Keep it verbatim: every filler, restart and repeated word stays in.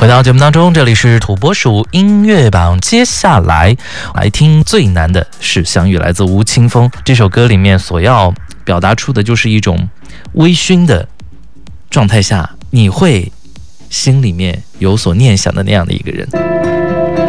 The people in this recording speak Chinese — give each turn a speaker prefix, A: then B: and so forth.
A: 回到节目当中，这里是土拨鼠音乐榜，接下来来听最难的是相遇，来自吴青峰。这首歌里面所要表达出的就是一种微醺的状态下，你会心里面有所念想的那样的一个人。